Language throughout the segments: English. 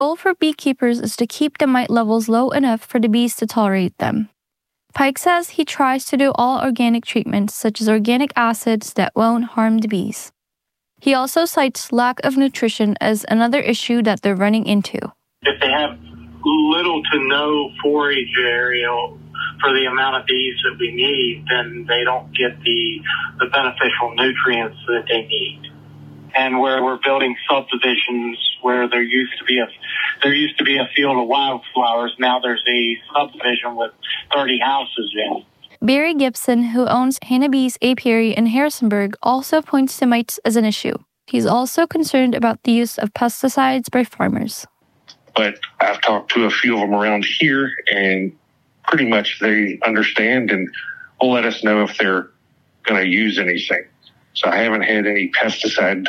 The goal for beekeepers is to keep the mite levels low enough for the bees to tolerate them. Pike says he tries to do all organic treatments, such as organic acids that won't harm the bees. He also cites lack of nutrition as another issue that they're running into. If they have little to no forage area for the amount of bees that we need, then they don't get the beneficial nutrients that they need. And where we're building subdivisions where there used to be a field of wildflowers, now there's a subdivision with 30 houses in. Barry Gibson, who owns Honeybees Apiary in Harrisonburg, also points to mites as an issue. He's also concerned about the use of pesticides by farmers. But I've talked to a few of them around here, and pretty much they understand and will let us know if they're going to use anything. So I haven't had any pesticide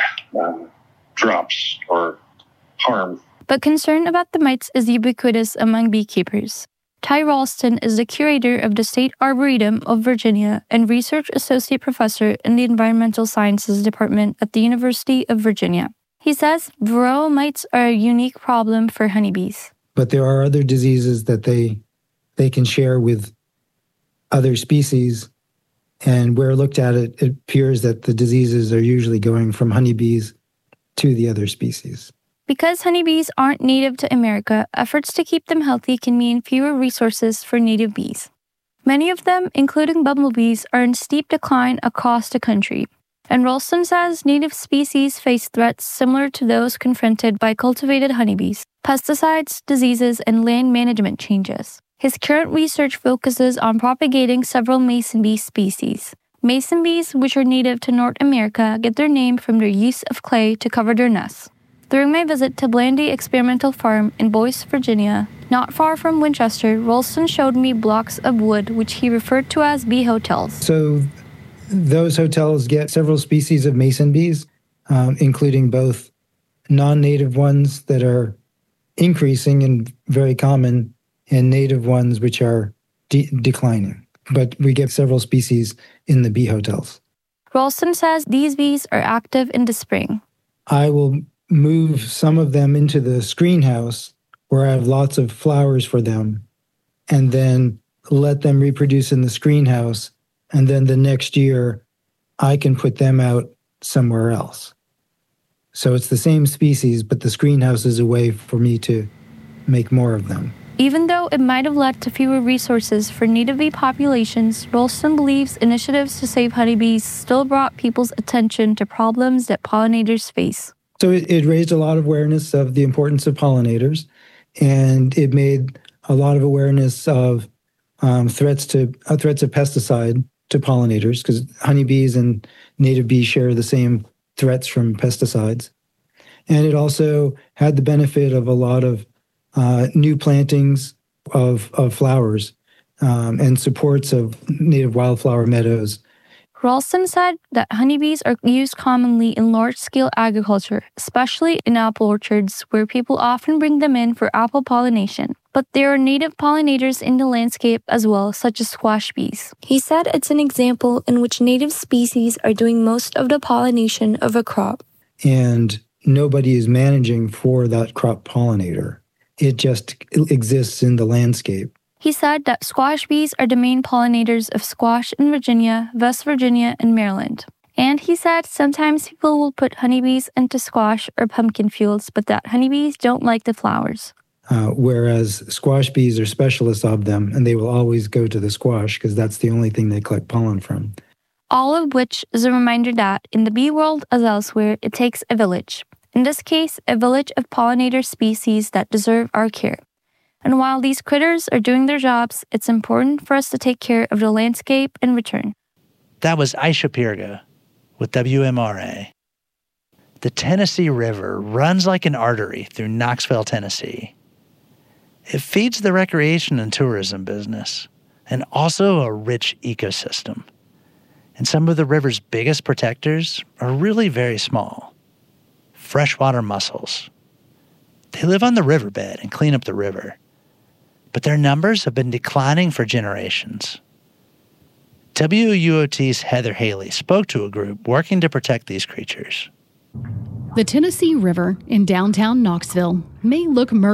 drops or harm. But concern about the mites is ubiquitous among beekeepers. Ty Ralston is the curator of the State Arboretum of Virginia and research associate professor in the Environmental Sciences Department at the University of Virginia. He says varroa mites are a unique problem for honeybees. But there are other diseases that they can share with other species. And where looked at it appears that the diseases are usually going from honeybees to the other species. Because honeybees aren't native to America, efforts to keep them healthy can mean fewer resources for native bees. Many of them, including bumblebees, are in steep decline across the country. And Ralston says native species face threats similar to those confronted by cultivated honeybees: pesticides, diseases, and land management changes. His current research focuses on propagating several mason bee species. Mason bees, which are native to North America, get their name from their use of clay to cover their nests. During my visit to Blandy Experimental Farm in Boyce, Virginia, not far from Winchester, Ralston showed me blocks of wood which he referred to as bee hotels. So those hotels get several species of mason bees, including both non-native ones that are increasing and very common, and native ones which are declining. But we get several species in the bee hotels. Ralston says these bees are active in the spring. I will move some of them into the screen house where I have lots of flowers for them, and then let them reproduce in the screen house. And then the next year, I can put them out somewhere else. So it's the same species, but the screen house is a way for me to make more of them. Even though it might have led to fewer resources for native bee populations, Ralston believes initiatives to save honeybees still brought people's attention to problems that pollinators face. So it raised a lot of awareness of the importance of pollinators, and it made a lot of awareness of threats of pesticide to pollinators, because honeybees and native bees share the same threats from pesticides. And it also had the benefit of a lot of new plantings of flowers and supports of native wildflower meadows. Ralston said that honeybees are used commonly in large-scale agriculture, especially in apple orchards, where people often bring them in for apple pollination. But there are native pollinators in the landscape as well, such as squash bees. He said it's an example in which native species are doing most of the pollination of a crop. And nobody is managing for that crop pollinator. It just exists in the landscape. He said that squash bees are the main pollinators of squash in Virginia, West Virginia, and Maryland. And he said sometimes people will put honeybees into squash or pumpkin fields, but that honeybees don't like the flowers. Whereas squash bees are specialists of them, and they will always go to the squash because that's the only thing they collect pollen from. All of which is a reminder that, in the bee world as elsewhere, it takes a village. In this case, a village of pollinator species that deserve our care. And while these critters are doing their jobs, it's important for us to take care of the landscape in return. That was Aisha Pirga with WMRA. The Tennessee River runs like an artery through Knoxville, Tennessee. It feeds the recreation and tourism business, and also a rich ecosystem. And some of the river's biggest protectors are really very small. Freshwater mussels. They live on the riverbed and clean up the river. But their numbers have been declining for generations. WUOT's Heather Haley spoke to a group working to protect these creatures. The Tennessee River in downtown Knoxville may look murky